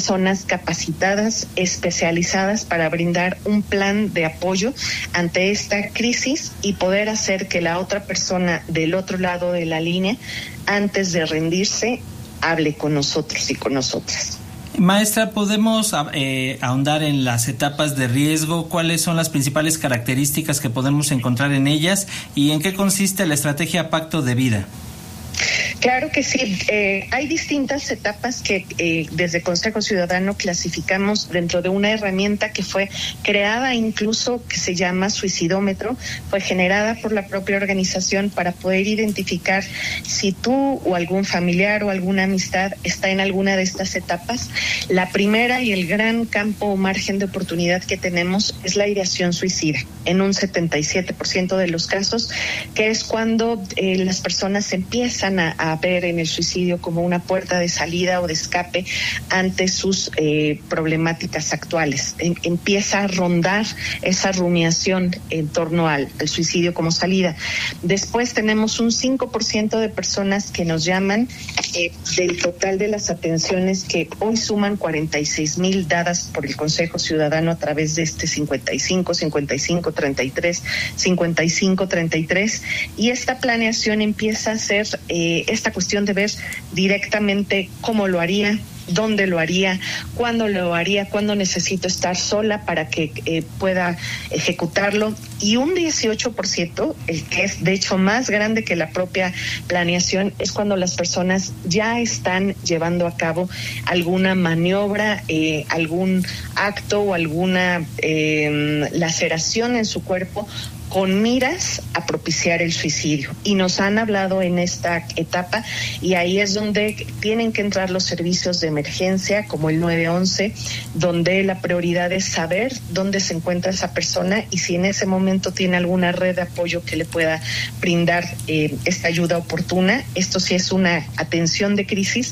personas capacitadas, especializadas para brindar un plan de apoyo ante esta crisis y poder hacer que la otra persona del otro lado de la línea, antes de rendirse, hable con nosotros y con nosotras. Maestra, ¿podemos ahondar en las etapas de riesgo? ¿Cuáles son las principales características que podemos encontrar en ellas? ¿Y en qué consiste la estrategia Pacto de Vida? Claro que sí. Hay distintas etapas que desde Consejo Ciudadano clasificamos dentro de una herramienta que fue creada incluso, que se llama Suicidómetro. Fue generada por la propia organización para poder identificar si tú o algún familiar o alguna amistad está en alguna de estas etapas. La primera y el gran campo o margen de oportunidad que tenemos es la ideación suicida, en un 77% de los casos, que es cuando las personas empiezan a ver en el suicidio como una puerta de salida o de escape ante sus problemáticas actuales. Empieza a rondar esa rumiación en torno al suicidio como salida. Después tenemos un 5% de personas que nos llaman, del total de las atenciones que hoy suman 46,000 dadas por el Consejo Ciudadano a través de este 55-33, y esta planeación empieza a ser esta cuestión de ver directamente cómo lo haría, dónde lo haría, cuándo lo haría, cuándo necesito estar sola para que pueda ejecutarlo. Y un 18%, el que es de hecho más grande que la propia planeación, es cuando las personas ya están llevando a cabo alguna maniobra, algún acto o alguna laceración en su cuerpo con miras a propiciar el suicidio. Y nos han hablado en esta etapa, y ahí es donde tienen que entrar los servicios de emergencia como el 911, donde la prioridad es saber dónde se encuentra esa persona y si en ese momento tiene alguna red de apoyo que le pueda brindar esta ayuda oportuna. Esto sí es una atención de crisis,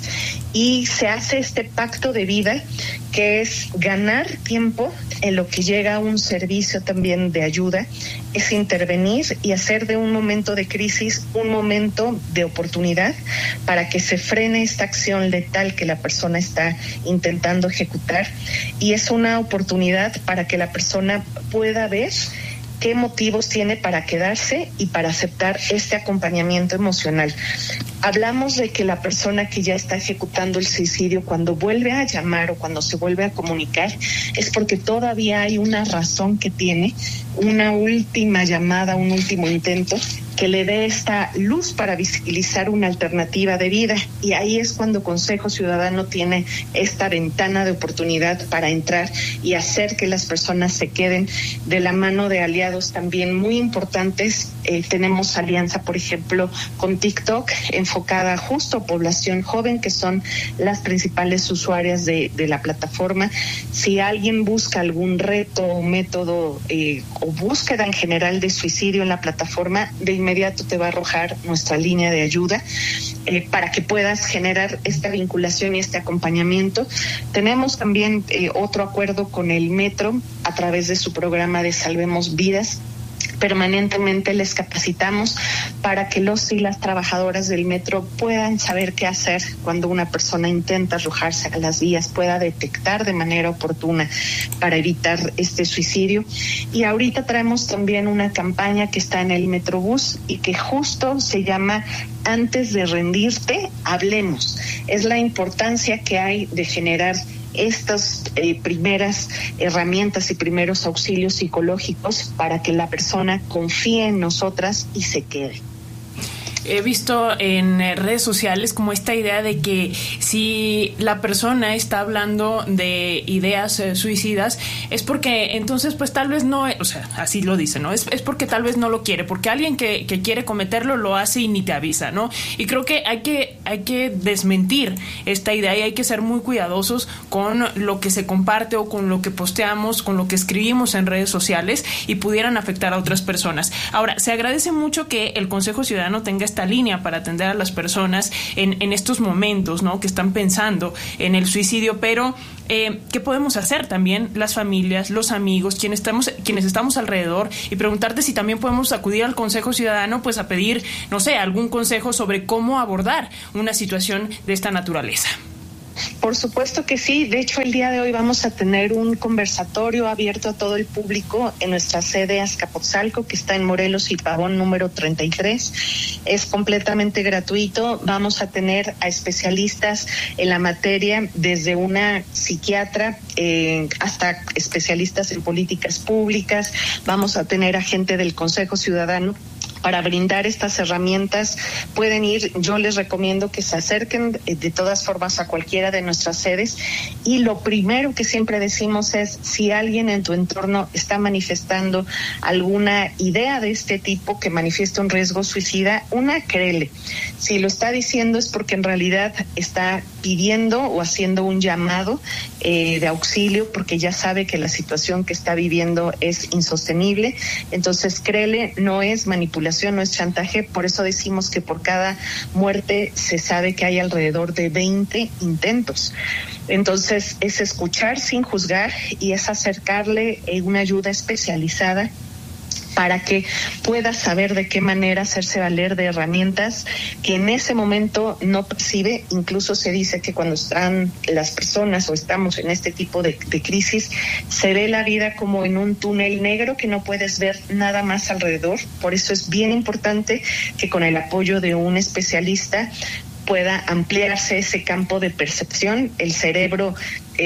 y se hace este pacto de vida, que es ganar tiempo en lo que llega a un servicio también de ayuda, es intervenir y hacer de un momento de crisis un momento de oportunidad para que se frene esta acción letal que la persona está intentando ejecutar, y es una oportunidad para que la persona pueda ver qué motivos tiene para quedarse y para aceptar este acompañamiento emocional. Hablamos de que la persona que ya está ejecutando el suicidio, cuando vuelve a llamar o cuando se vuelve a comunicar, es porque todavía hay una razón que tiene, una última llamada, un último intento, que le dé esta luz para visibilizar una alternativa de vida. Y ahí es cuando Consejo Ciudadano tiene esta ventana de oportunidad para entrar y hacer que las personas se queden de la mano de aliados también muy importantes. Tenemos alianza, por ejemplo, con TikTok, enfocada justo a población joven, que son las principales usuarias de la plataforma. Si alguien busca algún reto o método o búsqueda en general de suicidio en la plataforma, de inmediato te va a arrojar nuestra línea de ayuda para que puedas generar esta vinculación y este acompañamiento. Tenemos también otro acuerdo con el Metro a través de su programa de Salvemos Vidas. Permanentemente les capacitamos para que los y las trabajadoras del metro puedan saber qué hacer cuando una persona intenta arrojarse a las vías, pueda detectar de manera oportuna para evitar este suicidio. Y ahorita traemos también una campaña que está en el Metrobús y que justo se llama Antes de rendirte, hablemos. Es la importancia que hay de generar estas primeras herramientas y primeros auxilios psicológicos para que la persona confíe en nosotras y se quede. He visto en redes sociales como esta idea de que si la persona está hablando de ideas suicidas es porque entonces pues tal vez no, o sea, así lo dice, ¿no? Es porque tal vez no lo quiere, porque alguien que quiere cometerlo lo hace y ni te avisa, ¿no? Y creo que hay que desmentir esta idea y hay que ser muy cuidadosos con lo que se comparte o con lo que posteamos, con lo que escribimos en redes sociales y pudieran afectar a otras personas. Ahora, se agradece mucho que el Consejo Ciudadano tenga esta línea para atender a las personas en estos momentos, ¿no? Que están pensando en el suicidio, pero ¿qué podemos hacer también las familias, los amigos, quienes estamos alrededor, y preguntarte si también podemos acudir al Consejo Ciudadano pues a pedir, no sé, algún consejo sobre cómo abordar una situación de esta naturaleza? Por supuesto que sí. De hecho, el día de hoy vamos a tener un conversatorio abierto a todo el público en nuestra sede Azcapotzalco, que está en Morelos y Pavón número 33. Es completamente gratuito. Vamos a tener a especialistas en la materia, desde una psiquiatra hasta especialistas en políticas públicas. Vamos a tener a gente del Consejo Ciudadano para brindar estas herramientas. Pueden ir, yo les recomiendo que se acerquen de todas formas a cualquiera de nuestras sedes, y lo primero que siempre decimos es, si alguien en tu entorno está manifestando alguna idea de este tipo que manifiesta un riesgo suicida, créele. Si lo está diciendo es porque en realidad está pidiendo o haciendo un llamado de auxilio, porque ya sabe que la situación que está viviendo es insostenible. Entonces, créele, no es manipulación, no es chantaje. Por eso decimos que por cada muerte se sabe que hay alrededor de 20 intentos. Entonces, es escuchar sin juzgar y es acercarle una ayuda especializada para que pueda saber de qué manera hacerse valer de herramientas que en ese momento no percibe. Incluso se dice que cuando están las personas o estamos en este tipo de crisis, se ve la vida como en un túnel negro que no puedes ver nada más alrededor. Por eso es bien importante que con el apoyo de un especialista pueda ampliarse ese campo de percepción. El cerebro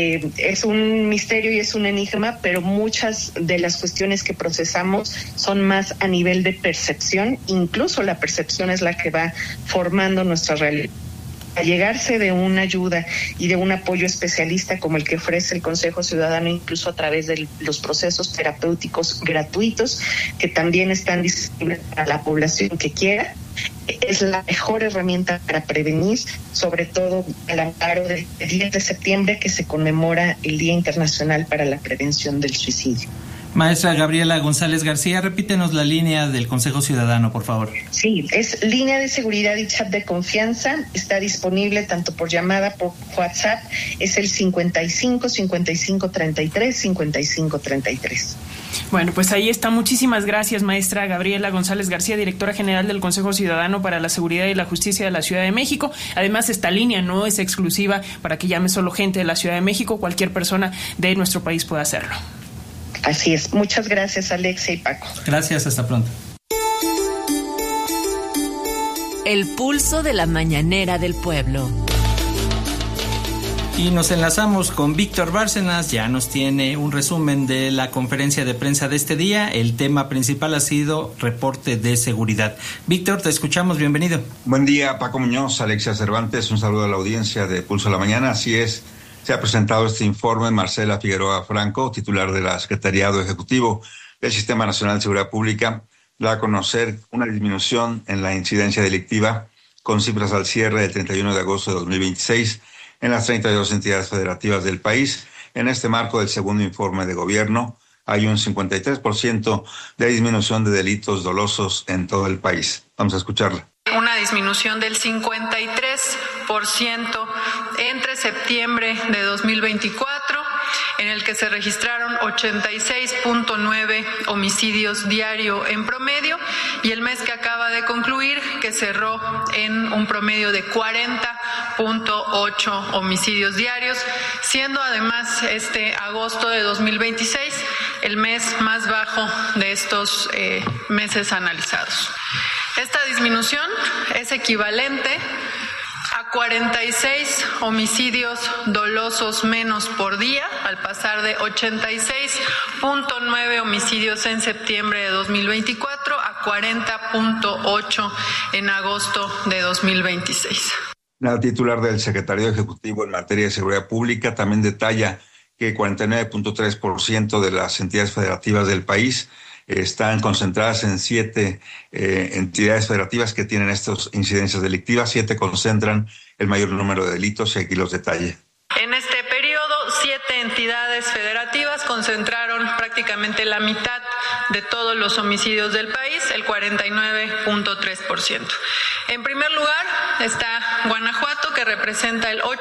es un misterio y es un enigma, pero muchas de las cuestiones que procesamos son más a nivel de percepción. Incluso la percepción es la que va formando nuestra realidad. A llegarse de una ayuda y de un apoyo especialista como el que ofrece el Consejo Ciudadano, incluso a través de los procesos terapéuticos gratuitos que también están disponibles a la población que quiera, es la mejor herramienta para prevenir, sobre todo al amparo del 10 de septiembre, que se conmemora el Día Internacional para la Prevención del Suicidio. Maestra Gabriela González García, repítenos la línea del Consejo Ciudadano, por favor. Sí, es línea de seguridad y chat de confianza. Está disponible tanto por llamada, por WhatsApp. Es el 55 55 33 55 33. Bueno, pues ahí está. Muchísimas gracias, maestra Gabriela González García, directora general del Consejo Ciudadano para la Seguridad y la Justicia de la Ciudad de México. Además, esta línea no es exclusiva para que llame solo gente de la Ciudad de México. Cualquier persona de nuestro país puede hacerlo. Así es. Muchas gracias, Alexia y Paco. Gracias, hasta pronto. El pulso de la mañanera del pueblo. Y nos enlazamos con Víctor Bárcenas. Ya nos tiene un resumen de la conferencia de prensa de este día. El tema principal ha sido reporte de seguridad. Víctor, te escuchamos, bienvenido. Buen día, Paco Muñoz, Alexia Cervantes, un saludo a la audiencia de Pulso de la Mañana. Así es, se ha presentado este informe. Marcela Figueroa Franco, titular de la Secretariado Ejecutivo del Sistema Nacional de Seguridad Pública, da a conocer una disminución en la incidencia delictiva con cifras al cierre del 31 de agosto de 2026 en las 32 entidades federativas del país. En este marco del segundo informe de gobierno, hay un 53% de disminución de delitos dolosos en todo el país. Vamos a escucharla. Una disminución del 53% entre septiembre de 2024, en el que se registraron 86.9 homicidios diario en promedio, y el mes que acaba de concluir, que cerró en un promedio de 40.8 homicidios diarios, siendo además este agosto de 2026 el mes más bajo de estos meses analizados. Esta disminución es equivalente a 46 homicidios dolosos menos por día, al pasar de 86.9 homicidios en septiembre de 2024 a 40.8 en agosto de 2026. La titular del Secretariado Ejecutivo en materia de seguridad pública también detalla que 49.3% de las entidades federativas del país están concentradas en 7 entidades federativas que tienen estas incidencias delictivas. 7 concentran el mayor número de delitos, y aquí los detalle. En este periodo, 7 entidades federativas concentraron prácticamente la mitad de todos los homicidios del país, el 49.3%. En primer lugar está Guanajuato, que representa el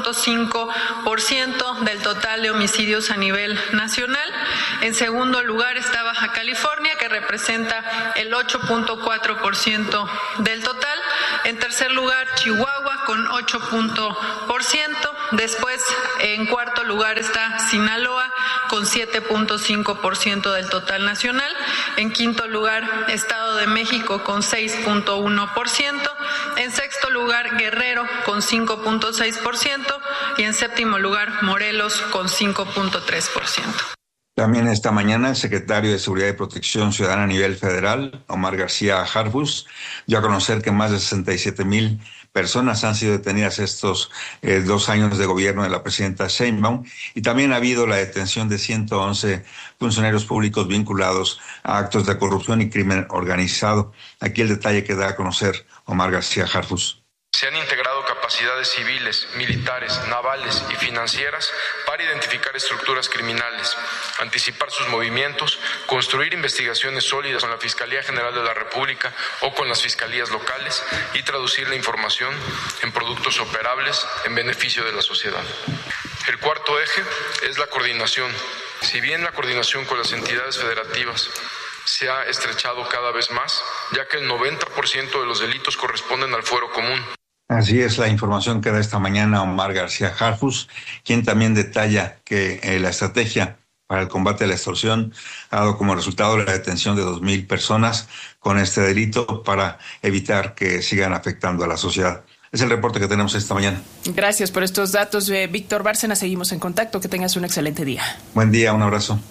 8.5% del total de homicidios a nivel nacional. En segundo lugar está Baja California, que representa el 8.4% del total. En tercer lugar, Chihuahua con 8%. Después, en cuarto lugar está Sinaloa con 7.5% del total nacional. En quinto lugar, Estado de México con 6.1%. En sexto lugar, Guerrero con 5.6%. Y en séptimo lugar, Morelos con 5.3%. También esta mañana el secretario de Seguridad y Protección Ciudadana a nivel federal, Omar García Harfuch, dio a conocer que más de 67,000 personas han sido detenidas estos 2 años de gobierno de la presidenta Sheinbaum, y también ha habido la detención de 111 funcionarios públicos vinculados a actos de corrupción y crimen organizado. Aquí el detalle que da a conocer Omar García Harfuch. Se han integrado capacidades civiles, militares, navales y financieras para identificar estructuras criminales, anticipar sus movimientos, construir investigaciones sólidas con la Fiscalía General de la República o con las fiscalías locales y traducir la información en productos operables en beneficio de la sociedad. El cuarto eje es la coordinación. Si bien la coordinación con las entidades federativas se ha estrechado cada vez más, ya que el 90% de los delitos corresponden al fuero común. Así es la información que da esta mañana Omar García Harfuch, quien también detalla que la estrategia para el combate a la extorsión ha dado como resultado la detención de 2,000 personas con este delito para evitar que sigan afectando a la sociedad. Es el reporte que tenemos esta mañana. Gracias por estos datos, Víctor Bárcena. Seguimos en contacto. Que tengas un excelente día. Buen día, un abrazo.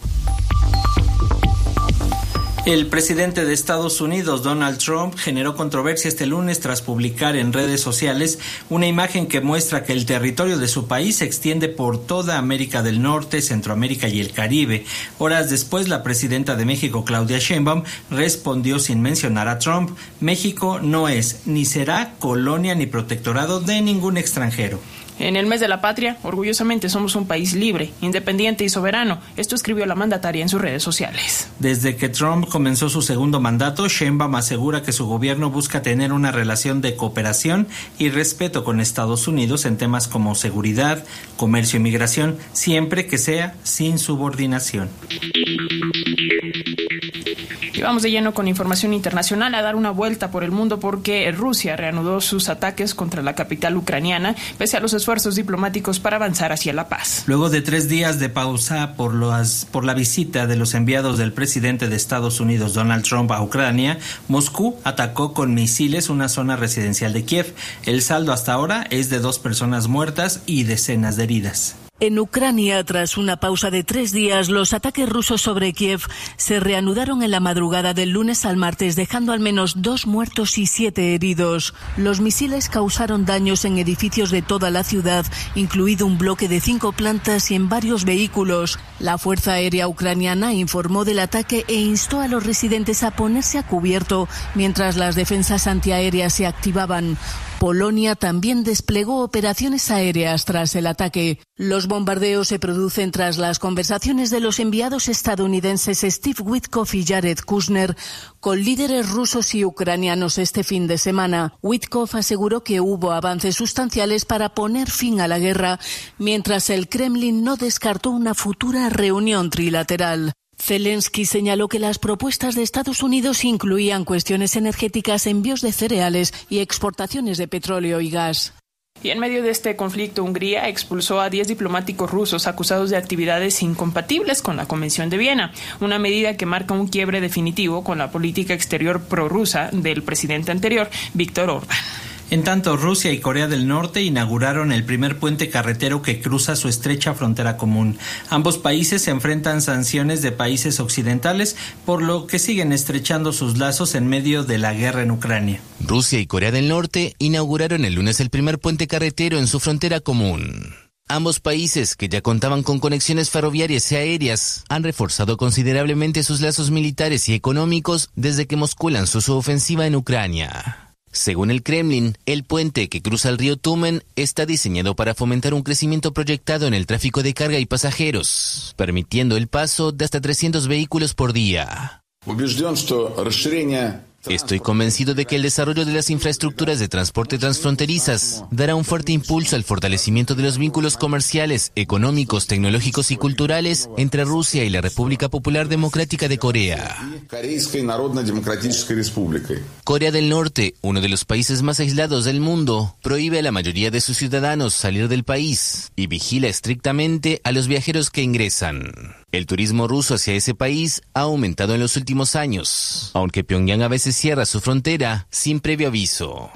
El presidente de Estados Unidos, Donald Trump, generó controversia este lunes tras publicar en redes sociales una imagen que muestra que el territorio de su país se extiende por toda América del Norte, Centroamérica y el Caribe. Horas después, la presidenta de México, Claudia Sheinbaum, respondió sin mencionar a Trump: México no es ni será colonia ni protectorado de ningún extranjero. En el mes de la patria, orgullosamente somos un país libre, independiente y soberano. Esto escribió la mandataria en sus redes sociales. Desde que Trump comenzó su segundo mandato, Sheinbaum asegura que su gobierno busca tener una relación de cooperación y respeto con Estados Unidos en temas como seguridad, comercio y migración, siempre que sea sin subordinación. Y vamos de lleno con información internacional, a dar una vuelta por el mundo, porque Rusia reanudó sus ataques contra la capital ucraniana, pese a los esfuerzos diplomáticos para avanzar hacia la paz. Luego de 3 días de pausa por la visita de los enviados del presidente de Estados Unidos, Donald Trump, a Ucrania, Moscú atacó con misiles una zona residencial de Kiev. El saldo hasta ahora es de 2 personas muertas y decenas de heridas. En Ucrania, tras una pausa de 3 días, los ataques rusos sobre Kiev se reanudaron en la madrugada del lunes al martes, dejando al menos 2 muertos y 7 heridos. Los misiles causaron daños en edificios de toda la ciudad, incluido un bloque de 5 plantas y en varios vehículos. La Fuerza Aérea Ucraniana informó del ataque e instó a los residentes a ponerse a cubierto mientras las defensas antiaéreas se activaban. Polonia también desplegó operaciones aéreas tras el ataque. Los bombardeos se producen tras las conversaciones de los enviados estadounidenses Steve Witkoff y Jared Kushner con líderes rusos y ucranianos este fin de semana. Witkoff aseguró que hubo avances sustanciales para poner fin a la guerra, mientras el Kremlin no descartó una futura reunión trilateral. Zelensky señaló que las propuestas de Estados Unidos incluían cuestiones energéticas, envíos de cereales y exportaciones de petróleo y gas. Y en medio de este conflicto, Hungría expulsó a 10 diplomáticos rusos acusados de actividades incompatibles con la Convención de Viena, una medida que marca un quiebre definitivo con la política exterior prorrusa del presidente anterior, Víktor Orbán. En tanto, Rusia y Corea del Norte inauguraron el primer puente carretero que cruza su estrecha frontera común. Ambos países se enfrentan sanciones de países occidentales, por lo que siguen estrechando sus lazos en medio de la guerra en Ucrania. Rusia y Corea del Norte inauguraron el lunes el primer puente carretero en su frontera común. Ambos países, que ya contaban con conexiones ferroviarias y aéreas, han reforzado considerablemente sus lazos militares y económicos desde que Moscú lanzó su ofensiva en Ucrania. Según el Kremlin, el puente que cruza el río Tumen está diseñado para fomentar un crecimiento proyectado en el tráfico de carga y pasajeros, permitiendo el paso de hasta 300 vehículos por día. Estoy convencido de que el desarrollo de las infraestructuras de transporte transfronterizas dará un fuerte impulso al fortalecimiento de los vínculos comerciales, económicos, tecnológicos y culturales entre Rusia y la República Popular Democrática de Corea. Corea del Norte, uno de los países más aislados del mundo, prohíbe a la mayoría de sus ciudadanos salir del país y vigila estrictamente a los viajeros que ingresan. El turismo ruso hacia ese país ha aumentado en los últimos años, aunque Pyongyang a veces cierra su frontera sin previo aviso.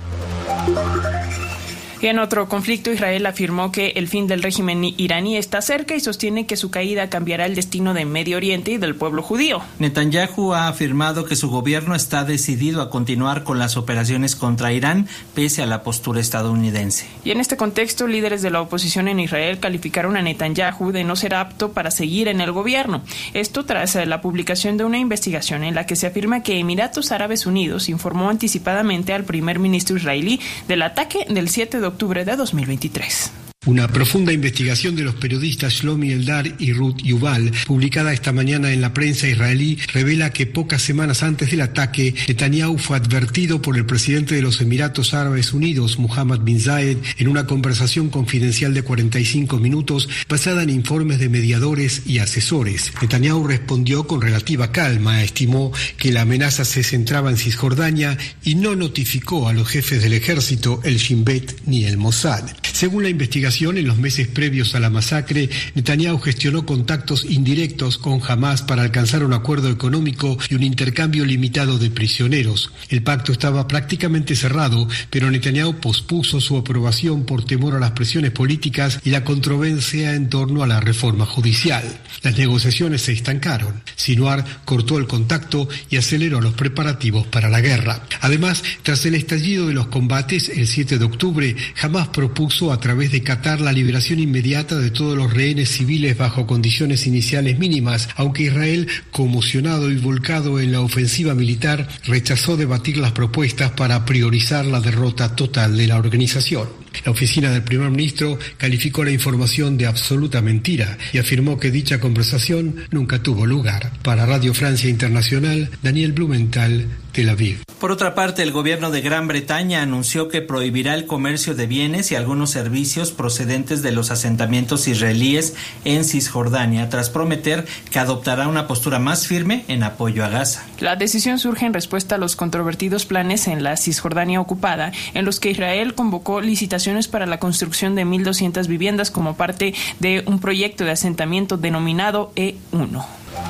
Y en otro conflicto, Israel afirmó que el fin del régimen iraní está cerca y sostiene que su caída cambiará el destino de Medio Oriente y del pueblo judío. Netanyahu ha afirmado que su gobierno está decidido a continuar con las operaciones contra Irán pese a la postura estadounidense. Y en este contexto, líderes de la oposición en Israel calificaron a Netanyahu de no ser apto para seguir en el gobierno. Esto tras la publicación de una investigación en la que se afirma que Emiratos Árabes Unidos informó anticipadamente al primer ministro israelí del ataque del 7 de octubre de 2023. Una profunda investigación de los periodistas Shlomi Eldar y Ruth Yuval, publicada esta mañana en la prensa israelí, revela que pocas semanas antes del ataque, Netanyahu fue advertido por el presidente de los Emiratos Árabes Unidos, Mohammed bin Zayed, en una conversación confidencial de 45 minutos basada en informes de mediadores y asesores. Netanyahu respondió con relativa calma, estimó que la amenaza se centraba en Cisjordania y no notificó a los jefes del ejército, el Shin Bet ni el Mossad. Según la investigación, en los meses previos a la masacre, Netanyahu gestionó contactos indirectos con Hamás para alcanzar un acuerdo económico y un intercambio limitado de prisioneros. El pacto estaba prácticamente cerrado, pero Netanyahu pospuso su aprobación por temor a las presiones políticas y la controversia en torno a la reforma judicial. Las negociaciones se estancaron. Sinwar cortó el contacto y aceleró los preparativos para la guerra. Además, tras el estallido de los combates el 7 de octubre, Hamás propuso a través de Qatar la liberación inmediata de todos los rehenes civiles bajo condiciones iniciales mínimas, aunque Israel, conmocionado y volcado en la ofensiva militar, rechazó debatir las propuestas para priorizar la derrota total de la organización. La oficina del primer ministro calificó la información de absoluta mentira y afirmó que dicha conversación nunca tuvo lugar. Para Radio Francia Internacional, Daniel Blumenthal, Tel Aviv. Por otra parte, el gobierno de Gran Bretaña anunció que prohibirá el comercio de bienes y algunos servicios procedentes de los asentamientos israelíes en Cisjordania, tras prometer que adoptará una postura más firme en apoyo a Gaza. La decisión surge en respuesta a los controvertidos planes en la Cisjordania ocupada, en los que Israel convocó licitaciones para la construcción de 1.200 viviendas como parte de un proyecto de asentamiento denominado E1.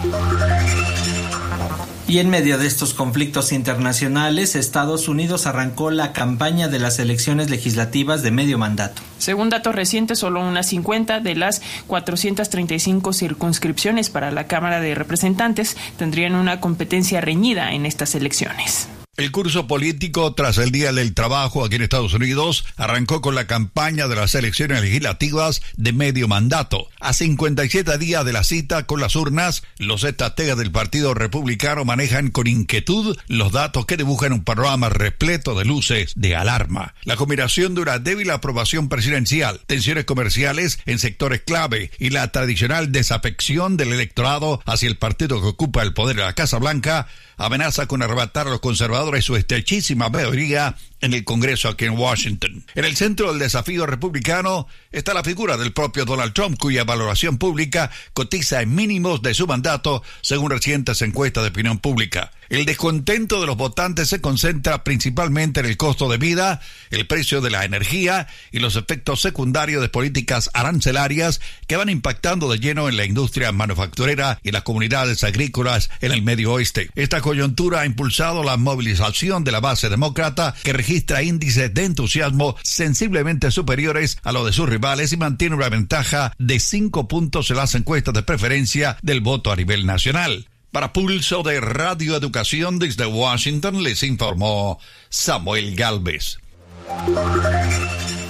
Y en medio de estos conflictos internacionales, Estados Unidos arrancó la campaña de las elecciones legislativas de medio mandato. Según datos recientes, solo unas 50 de las 435 circunscripciones para la Cámara de Representantes tendrían una competencia reñida en estas elecciones. El curso político tras el Día del Trabajo aquí en Estados Unidos arrancó con la campaña de las elecciones legislativas de medio mandato. A 57 días de la cita con las urnas, los estrategas del Partido Republicano manejan con inquietud los datos que dibujan un panorama repleto de luces de alarma. La combinación de una débil aprobación presidencial, tensiones comerciales en sectores clave y la tradicional desafección del electorado hacia el partido que ocupa el poder de la Casa Blanca amenaza con arrebatar a los conservadores su estrechísima mayoría en el Congreso aquí en Washington. En el centro del desafío republicano está la figura del propio Donald Trump, cuya valoración pública cotiza en mínimos de su mandato, según recientes encuestas de opinión pública. El descontento de los votantes se concentra principalmente en el costo de vida, el precio de la energía y los efectos secundarios de políticas arancelarias que van impactando de lleno en la industria manufacturera y las comunidades agrícolas en el Medio Oeste. Esta coyuntura ha impulsado la movilización de la base demócrata, que registra índices de entusiasmo sensiblemente superiores a los de sus rivales y mantiene una ventaja de 5 puntos en las encuestas de preferencia del voto a nivel nacional. Para Pulso de Radio Educación desde Washington les informó Samuel Galvez.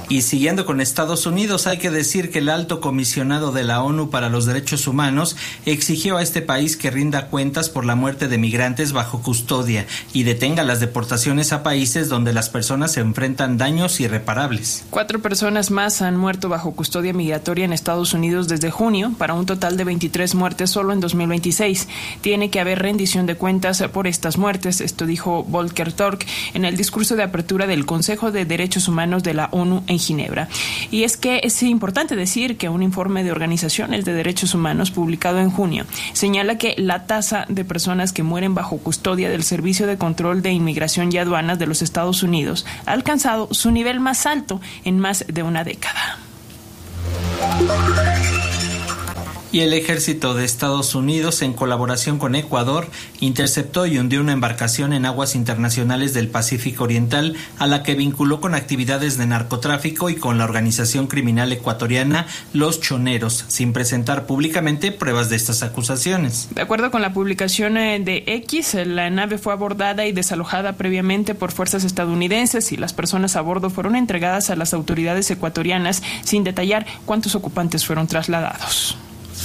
Y siguiendo con Estados Unidos, hay que decir que el alto comisionado de la ONU para los Derechos Humanos exigió a este país que rinda cuentas por la muerte de migrantes bajo custodia y detenga las deportaciones a países donde las personas se enfrentan daños irreparables. 4 personas más han muerto bajo custodia migratoria en Estados Unidos desde junio, para un total de 23 muertes solo en 2026. Tiene que haber rendición de cuentas por estas muertes, esto dijo Volker Turk en el discurso de apertura del Consejo de Derechos Humanos de la ONU en Ginebra. Y es que es importante decir que un informe de organizaciones de derechos humanos publicado en junio señala que la tasa de personas que mueren bajo custodia del Servicio de Control de Inmigración y Aduanas de los Estados Unidos ha alcanzado su nivel más alto en más de una década. Y el ejército de Estados Unidos, en colaboración con Ecuador, interceptó y hundió una embarcación en aguas internacionales del Pacífico Oriental, a la que vinculó con actividades de narcotráfico y con la organización criminal ecuatoriana Los Choneros, sin presentar públicamente pruebas de estas acusaciones. De acuerdo con la publicación de X, la nave fue abordada y desalojada previamente por fuerzas estadounidenses y las personas a bordo fueron entregadas a las autoridades ecuatorianas, sin detallar cuántos ocupantes fueron trasladados.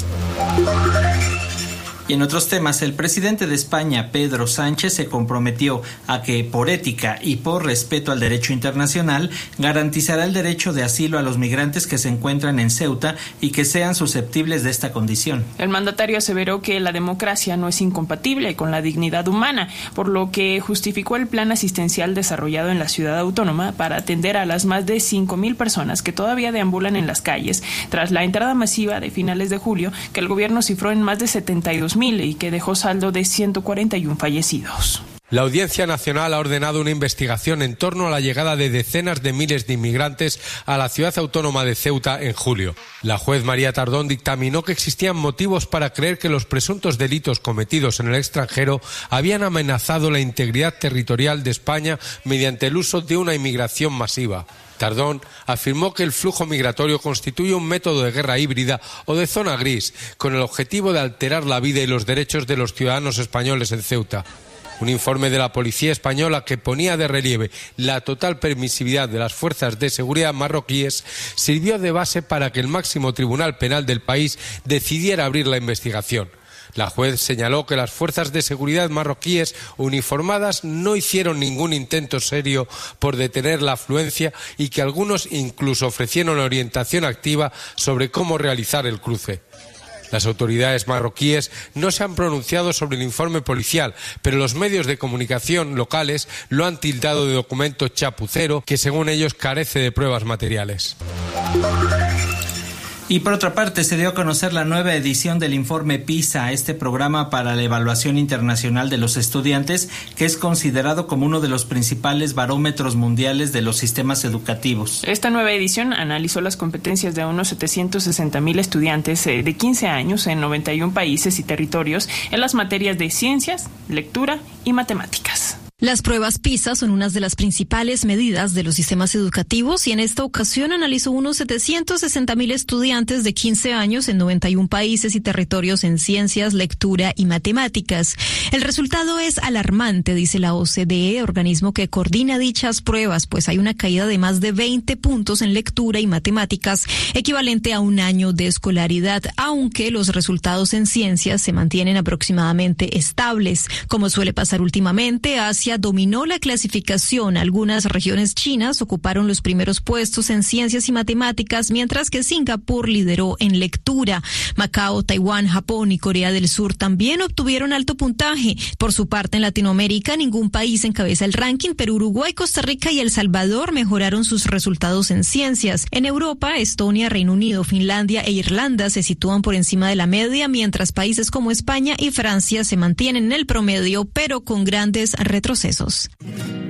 Y en otros temas, el presidente de España, Pedro Sánchez, se comprometió a que, por ética y por respeto al derecho internacional, garantizará el derecho de asilo a los migrantes que se encuentran en Ceuta y que sean susceptibles de esta condición. El mandatario aseveró que la democracia no es incompatible con la dignidad humana, por lo que justificó el plan asistencial desarrollado en la ciudad autónoma para atender a las más de 5,000 personas que todavía deambulan en las calles, tras la entrada masiva de finales de julio, que el gobierno cifró en más de 72,000 y que dejó saldo de 141 fallecidos. La Audiencia Nacional ha ordenado una investigación en torno a la llegada de decenas de miles de inmigrantes a la ciudad autónoma de Ceuta en julio. La juez María Tardón dictaminó que existían motivos para creer que los presuntos delitos cometidos en el extranjero habían amenazado la integridad territorial de España mediante el uso de una inmigración masiva. Tardón afirmó que el flujo migratorio constituye un método de guerra híbrida o de zona gris, con el objetivo de alterar la vida y los derechos de los ciudadanos españoles en Ceuta. Un informe de la policía española que ponía de relieve la total permisividad de las fuerzas de seguridad marroquíes sirvió de base para que el máximo tribunal penal del país decidiera abrir la investigación. La juez señaló que las fuerzas de seguridad marroquíes uniformadas no hicieron ningún intento serio por detener la afluencia y que algunos incluso ofrecieron orientación activa sobre cómo realizar el cruce. Las autoridades marroquíes no se han pronunciado sobre el informe policial, pero los medios de comunicación locales lo han tildado de documento chapucero que, según ellos, carece de pruebas materiales. Y por otra parte, se dio a conocer la nueva edición del informe PISA, este programa para la evaluación internacional de los estudiantes, que es considerado como uno de los principales barómetros mundiales de los sistemas educativos. Esta nueva edición analizó las competencias de unos 760,000 estudiantes de 15 años en 91 países y territorios en las materias de ciencias, lectura y matemáticas. Las pruebas PISA son unas de las principales medidas de los sistemas educativos y en esta ocasión analizó unos 760,000 estudiantes de 15 años en 91 países y territorios en ciencias, lectura y matemáticas. El resultado es alarmante, dice la OCDE, organismo que coordina dichas pruebas, pues hay una caída de más de 20 puntos en lectura y matemáticas, equivalente a un año de escolaridad, aunque los resultados en ciencias se mantienen aproximadamente estables. Como suele pasar últimamente, Asia dominó la clasificación. Algunas regiones chinas ocuparon los primeros puestos en ciencias y matemáticas, mientras que Singapur lideró en lectura. Macao, Taiwán, Japón y Corea del Sur también obtuvieron alto puntaje. Por su parte, en Latinoamérica, ningún país encabeza el ranking, pero Uruguay, Costa Rica y El Salvador mejoraron sus resultados en ciencias. En Europa, Estonia, Reino Unido, Finlandia e Irlanda se sitúan por encima de la media, mientras países como España y Francia se mantienen en el promedio, pero con grandes retrocesos.